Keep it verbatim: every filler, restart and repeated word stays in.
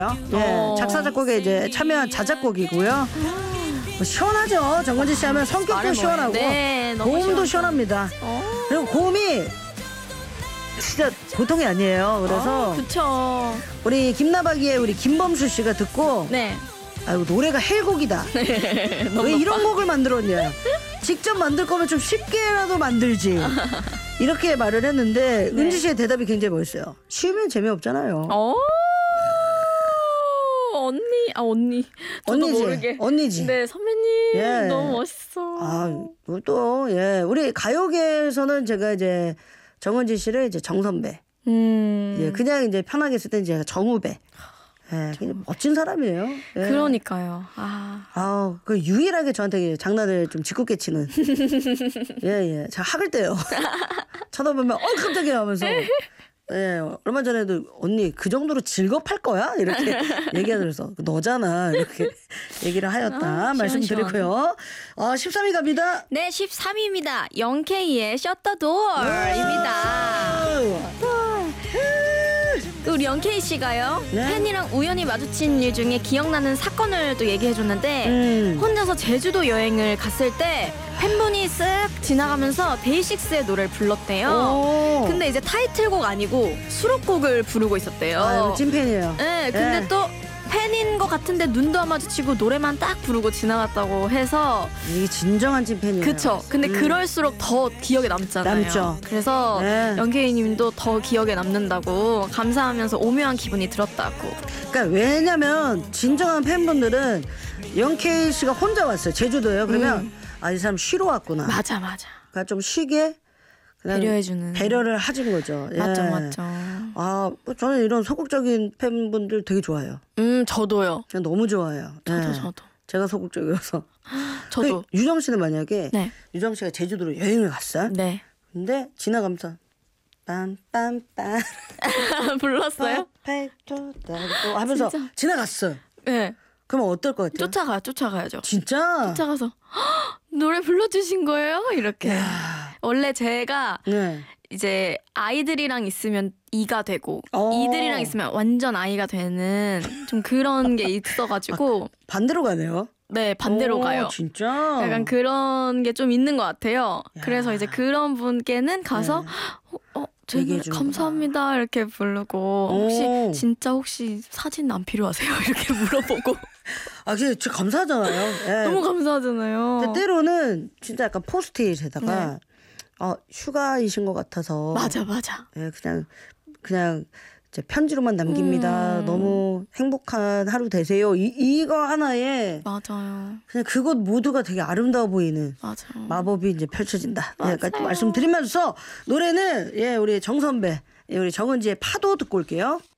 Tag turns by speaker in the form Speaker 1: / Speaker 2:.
Speaker 1: 예,
Speaker 2: 어.
Speaker 1: 작사 작곡에 이제 참여한 자작곡이고요. 뭐 시원하죠. 정은지 씨 하면 성격도
Speaker 2: 말해 뭐해.
Speaker 1: 시원하고
Speaker 2: 네, 너무
Speaker 1: 고음도
Speaker 2: 시원하죠.
Speaker 1: 시원합니다.
Speaker 2: 어.
Speaker 1: 그리고 고음이 진짜 보통이 아니에요. 그래서
Speaker 2: 어, 그쵸.
Speaker 1: 우리 김나박이의 우리 김범수 씨가 듣고
Speaker 2: 네.
Speaker 1: 아이고 노래가 헬곡이다.
Speaker 2: 너무
Speaker 1: 왜 이런
Speaker 2: 높아.
Speaker 1: 곡을 만들었냐. 직접 만들 거면 좀 쉽게라도 만들지. 이렇게 말을 했는데
Speaker 2: 네.
Speaker 1: 은지 씨의 대답이 굉장히 멋있어요. 쉬우면 재미없잖아요.
Speaker 2: 어. 언니, 아 언니. 저도
Speaker 1: 언니지.
Speaker 2: 모르게.
Speaker 1: 언니지.
Speaker 2: 네, 선배님
Speaker 1: 예.
Speaker 2: 너무 멋있어.
Speaker 1: 아, 또, 예. 우리 가요계에서는 제가 이제 정은지 씨를 이제 정선배.
Speaker 2: 음.
Speaker 1: 예. 그냥 이제 편하게 쓸 땐 제가 정후배. 예. 그냥 멋진 사람이에요. 예.
Speaker 2: 그러니까요. 아.
Speaker 1: 아, 그 유일하게 저한테 장난을 좀 짓궂게 치는. 예, 예. 제가 학을 때요. 쳐다보면, 어, 깜짝이야 하면서. 예, 얼마 전에도 언니 그 정도로 즐겁할 거야? 이렇게 얘기하면서 너잖아. 이렇게 얘기를 하였다.
Speaker 2: 아,
Speaker 1: 말씀드리고요. 어, 십삼 위 갑니다.
Speaker 2: 네, 십삼 위입니다. 영케이의 셔터도어입니다. 우리 영케이 씨가요.
Speaker 1: 네?
Speaker 2: 팬이랑 우연히 마주친 일 중에 기억나는 사건을 또 얘기해 줬는데
Speaker 1: 음.
Speaker 2: 혼자서 제주도 여행을 갔을 때 팬분이 쓱 지나가면서 데이식스의 노래를 불렀대요.
Speaker 1: 오.
Speaker 2: 근데 이제 타이틀곡 아니고 수록곡을 부르고 있었대요.
Speaker 1: 아유, 찐팬이에요.
Speaker 2: 네, 근데
Speaker 1: 예.
Speaker 2: 또 팬인 것 같은데 눈도 안 마주치고 노래만 딱 부르고 지나갔다고 해서
Speaker 1: 이게 진정한 찐팬이에요.
Speaker 2: 그쵸. 근데
Speaker 1: 음.
Speaker 2: 그럴수록 더 기억에 남잖아요.
Speaker 1: 남죠.
Speaker 2: 그래서
Speaker 1: 네.
Speaker 2: 영케이님도 더 기억에 남는다고 감사하면서 오묘한 기분이 들었다고.
Speaker 1: 그러니까 왜냐면 진정한 팬분들은 영케이 씨가 혼자 왔어요. 제주도예요. 그러면
Speaker 2: 음.
Speaker 1: 아, 이 사람 쉬러 왔구나.
Speaker 2: 맞아, 맞아.
Speaker 1: 그러니까 좀 쉬게 그냥
Speaker 2: 배려해주는.
Speaker 1: 배려를 하신 거죠. 예.
Speaker 2: 맞죠, 맞죠.
Speaker 1: 아, 뭐 저는 이런 소극적인 팬분들 되게 좋아해요.
Speaker 2: 음, 저도요.
Speaker 1: 그냥 너무 좋아해요.
Speaker 2: 저도,
Speaker 1: 예.
Speaker 2: 저도.
Speaker 1: 제가 소극적이어서.
Speaker 2: 저도.
Speaker 1: 그 유정 씨는 만약에
Speaker 2: 네.
Speaker 1: 유정 씨가 제주도로 여행을 갔어요.
Speaker 2: 네.
Speaker 1: 근데 지나가면서 빰빰빰
Speaker 2: 불렀어요?
Speaker 1: 또 하면서
Speaker 2: 진짜?
Speaker 1: 지나갔어요.
Speaker 2: 네.
Speaker 1: 그러면 어떨 것 같아요?
Speaker 2: 쫓아가요, 쫓아가야죠.
Speaker 1: 진짜?
Speaker 2: 쫓아가서 "헉, 노래 불러주신 거예요? 이렇게. 원래 제가
Speaker 1: 네.
Speaker 2: 이제 아이들이랑 있으면 이가 되고
Speaker 1: 어.
Speaker 2: 이들이랑 있으면 완전 아이가 되는 좀 그런 게 있어가지고
Speaker 1: 반대로 가네요.
Speaker 2: 네 반대로
Speaker 1: 오,
Speaker 2: 가요.
Speaker 1: 진짜?
Speaker 2: 약간 그런 게 좀 있는 것 같아요. 그래서 이제 그런 분께는 가서 어, 어, 제 노래
Speaker 1: 얘기해 주는구나.
Speaker 2: 감사합니다 이렇게 부르고
Speaker 1: 오.
Speaker 2: 혹시 진짜 혹시 사진 안 필요하세요? 이렇게 물어보고
Speaker 1: 아, 근데 진짜 감사하잖아요. 예.
Speaker 2: 너무 감사하잖아요.
Speaker 1: 근데 때로는 진짜 약간 포스트잇에다가
Speaker 2: 네.
Speaker 1: 어, 휴가이신 것 같아서
Speaker 2: 맞아 맞아.
Speaker 1: 예, 그냥 그냥 이제 편지로만 남깁니다.
Speaker 2: 음.
Speaker 1: 너무 행복한 하루 되세요. 이, 이거 하나에
Speaker 2: 맞아요.
Speaker 1: 그냥 그것 모두가 되게 아름다워 보이는
Speaker 2: 맞아요.
Speaker 1: 마법이 이제 펼쳐진다.
Speaker 2: 맞아요.
Speaker 1: 여기까지 말씀드리면서 노래는 예, 우리 정선배, 예, 우리 정은지의 파도 듣고 올게요.